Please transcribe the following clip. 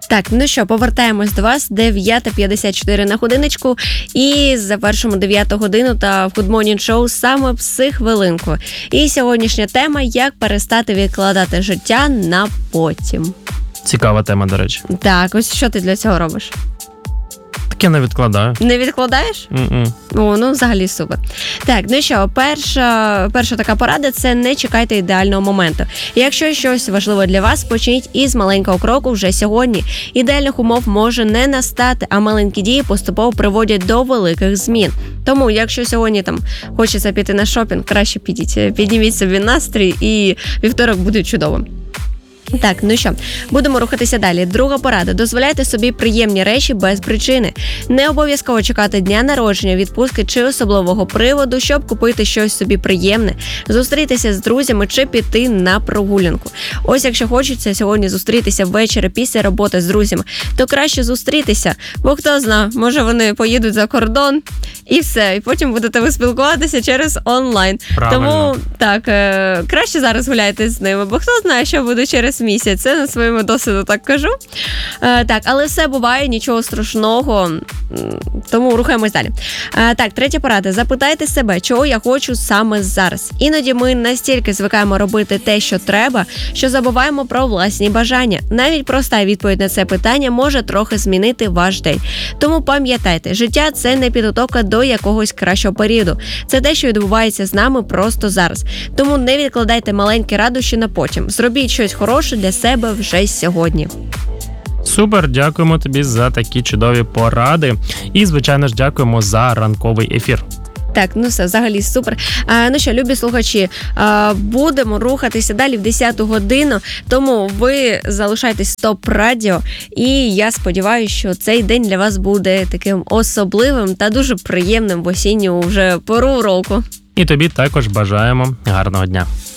Так, ну що, повертаємось до вас. 9:54 на годиночку. І завершимо 9 годину та в Good Morning Show саме психвилинку. І сьогоднішня тема – як перестати відкладати життя на потім. Цікава тема, до речі. Так, ось що ти для цього робиш? Так я не відкладаю. Не відкладаєш? О, ну взагалі супер. Так, ну що, перша така порада – це не чекайте ідеального моменту. Якщо щось важливе для вас, почніть із маленького кроку вже сьогодні. Ідеальних умов може не настати, а маленькі дії поступово приводять до великих змін. Тому, якщо сьогодні хочеться піти на шопінг, краще підніміть собі настрій і вівторок буде чудовим. Так, ну що, будемо рухатися далі. Друга порада. Дозволяйте собі приємні речі без причини. Не обов'язково чекати дня народження, відпустки чи особливого приводу, щоб купити щось собі приємне, зустрітися з друзями чи піти на прогулянку. Ось якщо хочеться сьогодні зустрітися ввечері після роботи з друзями, то краще зустрітися, бо хто знає, може вони поїдуть за кордон і все, і потім будете ви спілкуватися через онлайн. Правильно. Тому так, краще зараз гуляйте з ними, бо хто знає, що буде через місяць. Це на своєму досвіду так кажу. Так, але все буває, нічого страшного, тому рухаємось далі. Так, третя порада. Запитайте себе, чого я хочу саме зараз. Іноді ми настільки звикаємо робити те, що треба, що забуваємо про власні бажання. Навіть проста відповідь на це питання може трохи змінити ваш день. Тому пам'ятайте, життя – це не підготовка до якогось кращого періоду. Це те, що відбувається з нами просто зараз. Тому не відкладайте маленькі радощі на потім. Зробіть щось хороше для себе вже сьогодні. Супер, дякуємо тобі за такі чудові поради. І, звичайно ж, дякуємо за ранковий ефір. Так, ну все, взагалі супер. Ну що, любі слухачі, будемо рухатися далі в 10 годину, тому ви залишайтесь в ТОП Радіо, і я сподіваюся, що цей день для вас буде таким особливим та дуже приємним в осінню вже пору року. І тобі також бажаємо гарного дня.